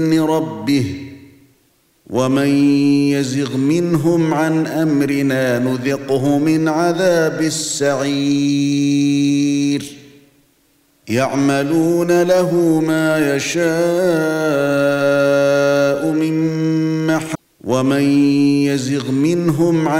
ربه ومن يزغ منهم عن أمرنا نذقه من عذاب السعير يعملون له ما يشاء من محاريب ومن يزغ منهم عن